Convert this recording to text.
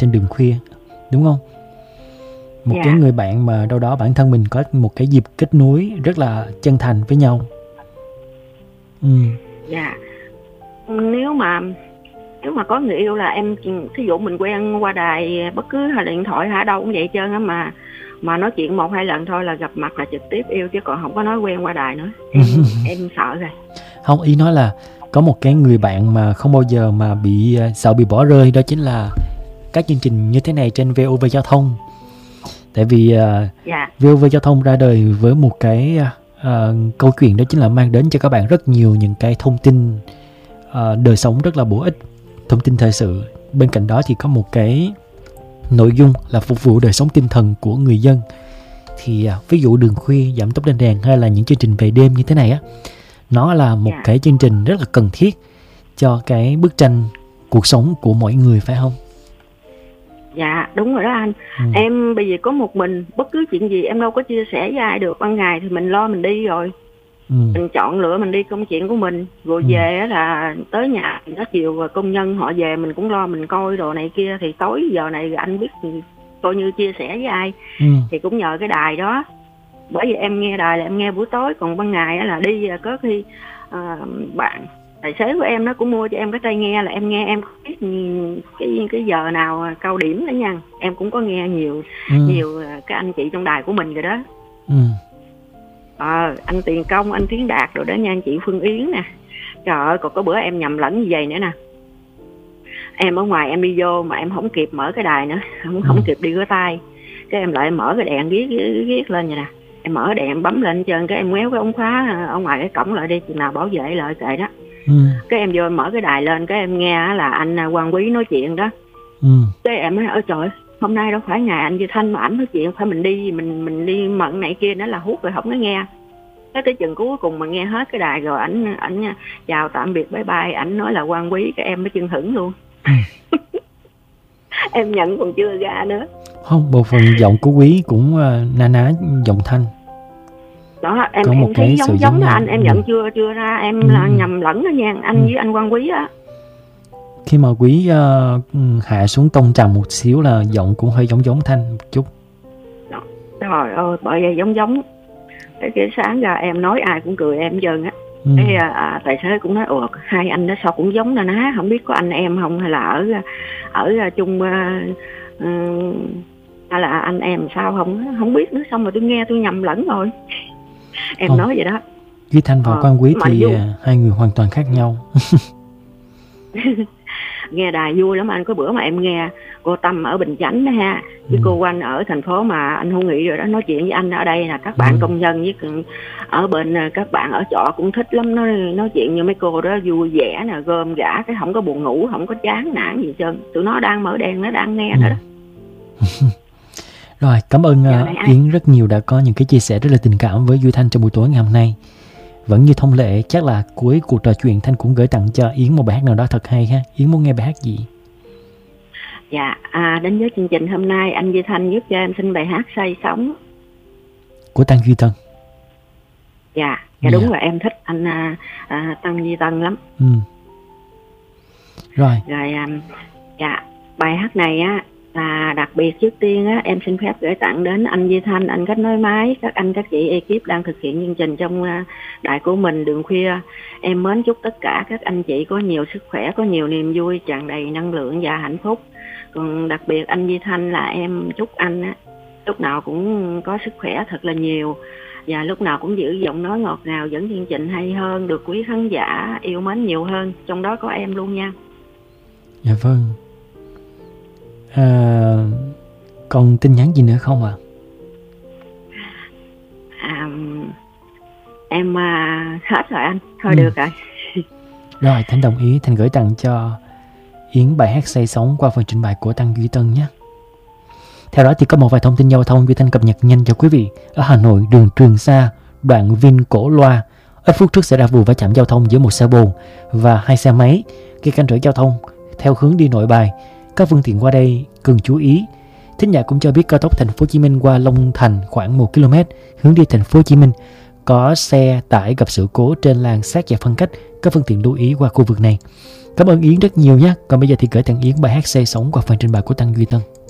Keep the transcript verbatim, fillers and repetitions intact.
trên đường khuya, đúng không? Một Dạ. cái người bạn mà đâu đó bản thân mình có một cái dịp kết nối rất là chân thành với nhau. Ừ. Dạ. Nếu mà nếu mà có người yêu là em, thí dụ mình quen qua đài bất cứ hay điện thoại hay đâu cũng vậy trơn á, mà mà nói chuyện một hai lần thôi là gặp mặt là trực tiếp yêu, chứ còn không có nói quen qua đài nữa. Em em sợ rồi. Không, ý nói là có một cái người bạn mà không bao giờ mà bị sợ bị bỏ rơi, đó chính là các chương trình như thế này trên vê o vê Giao thông. Tại vì uh, Dạ. vê o vê Giao thông ra đời với một cái uh, câu chuyện, đó chính là mang đến cho các bạn rất nhiều những cái thông tin uh, đời sống rất là bổ ích, thông tin thời sự. Bên cạnh đó thì có một cái nội dung là phục vụ đời sống tinh thần của người dân. Thì uh, ví dụ Đường Khuya, Giảm Tốc Lên Đèn hay là những chương trình về đêm như thế này á, nó là một Dạ. cái chương trình rất là cần thiết cho cái bức tranh cuộc sống của mỗi người, phải không? Dạ đúng rồi đó anh. Ừ. Em bây giờ có một mình, bất cứ chuyện gì em đâu có chia sẻ với ai được. Ban ngày thì mình lo mình đi rồi, Ừ. mình chọn lựa mình đi công chuyện của mình, rồi Ừ. về á là tới nhà nó chiều rồi công nhân họ về mình cũng lo mình coi đồ này kia, thì tối giờ này anh biết thì coi như chia sẻ với ai. Ừ. Thì cũng nhờ cái đài đó, bởi vì em nghe đài là em nghe buổi tối, còn ban ngày á là đi có khi à, bạn tài xế của em nó cũng mua cho em cái tai nghe là em nghe, em không biết cái cái giờ nào cao điểm đó nha, em cũng có nghe nhiều Ừ. nhiều các anh chị trong đài của mình rồi đó. Ừ. Ờ, anh Tiền Công, anh Tiến Đạt rồi đó nha, anh chị Phương Yến nè. Trời ơi, còn có bữa em nhầm lẫn như vậy nữa nè. Em ở ngoài em đi vô mà em không kịp mở cái đài nữa, không không Ừ. kịp đi rửa tay. Cái em lại mở cái đèn ghét ghét, ghét lên vậy nè. Em mở đèn em bấm lên trơn, cái em ngoéo cái ống khóa ở ngoài cái cổng lại đi, chừng nào bảo vệ lại kệ đó. Ừ. Cái em vô em mở cái đài lên, cái em nghe là anh Quang Quý nói chuyện đó. Ừ. Cái em nói ôi trời, hôm nay đâu phải ngày anh Duy Thanh mà ảnh nói chuyện, phải mình đi mình mình đi mận này kia nữa là hút rồi không có nghe. Cái tới chừng cuối cùng mà nghe hết cái đài rồi ảnh ảnh chào tạm biệt bye bye, ảnh nói là Quang Quý, cái em mới chưng hửng luôn. Ừ. Em nhận còn chưa ra nữa. Không, một phần giọng của Quý cũng uh, na ná giọng Thanh. Đó em Có một em cái thấy sự giống giống giống là nhau. anh, em Ừ. nhận chưa chưa ra, em Ừ. là nhầm lẫn đó nha, anh Ừ. với anh Quang Quý á. Khi mà Quý uh, hạ xuống tông trầm một xíu là giọng cũng hơi giống giống Thanh một chút. Trời ơi, bởi vậy giống giống. Cái, cái sáng ra em nói ai cũng cười em dần á. Ừ. Cái à, tài xế cũng nói ủa hai anh đó sao cũng giống na ná, không biết có anh em không hay là ở ở chung uh, uh, hay là anh em sao không không biết nữa. Xong rồi tôi nghe tôi nhầm lẫn rồi. Em Không. nói vậy đó. Duy Thanh và Ờ, Quang Quý mà thì vui. uh, hai người hoàn toàn khác nhau. Nghe đài vui lắm anh. Có bữa mà em nghe cô Tâm ở Bình Chánh đó ha, với Ừ. cô Oanh ở thành phố mà anh Hữu Nghị rồi đó, nói chuyện với anh ở đây là các bạn Ừ. công nhân với ở bên các bạn ở trọ cũng thích lắm. Nói nói chuyện như mấy cô đó vui vẻ nè, gom gã, cái không có buồn ngủ, không có chán nản gì trơn. Tụi nó đang mở đèn, nó đang nghe Ừ. nữa đó. Rồi, cảm ơn Dạo uh, này ai- Yến rất nhiều đã có những cái chia sẻ rất là tình cảm với Duy Thanh trong buổi tối ngày hôm nay. Vẫn như thông lệ, chắc là cuối cuộc trò chuyện Thanh cũng gửi tặng cho Yến một bài hát nào đó thật hay ha. Yến muốn nghe bài hát gì? Dạ, à, đến với chương trình hôm nay anh Duy Thanh giúp cho em xin bài hát Say Sóng. Của Tăng Duy Tân. Dạ, dạ Dạ. đúng rồi, em thích anh à, à, Tăng Duy Tân lắm. Ừ. Rồi. Rồi à, dạ, bài hát này á là đặc biệt. Trước tiên á em xin phép gửi tặng đến anh Duy Thanh, anh Kết Nối Máy, các anh các chị ekip đang thực hiện chương trình trong uh, đài của mình Đường Khuya. Em mến chúc tất cả các anh chị có nhiều sức khỏe, có nhiều niềm vui, tràn đầy năng lượng và hạnh phúc. Còn đặc biệt anh Duy Thanh là em chúc anh á lúc nào cũng có sức khỏe thật là nhiều, và lúc nào cũng giữ giọng nói ngọt ngào, dẫn chương trình hay hơn, được quý khán giả yêu mến nhiều hơn, trong đó có em luôn nha. Dạ vâng. À, còn tin nhắn gì nữa không ạ? À? À, em à, hết rồi anh, thôi Ừ. được rồi. Rồi, Thanh đồng ý, Thanh gửi tặng cho Yến bài hát Say Sóng qua phần trình bày của Tăng Duy Tân nhé. Theo đó thì có một vài thông tin giao thông Duy Thanh cập nhật nhanh cho quý vị. Ở Hà Nội, đường Trường Sa, đoạn Vin Cổ Loa, ít phút trước xảy ra vụ va chạm giao thông giữa một xe bồn và hai xe máy gây cản trở giao thông theo hướng đi Nội Bài. Các phương tiện qua đây cần chú ý. Thính giả cũng cho biết cao tốc Thành phố Hồ Chí Minh qua Long Thành khoảng một ki lô mét hướng đi Thành phố Hồ Chí Minh có xe tải gặp sự cố trên làn sát giải phân cách, các phương tiện lưu ý qua khu vực này. Cảm ơn Yến rất nhiều nhé. Còn bây giờ thì gửi tặng Yến bài hát Say Sóng qua phần trình bày của Tăng Duy Tân.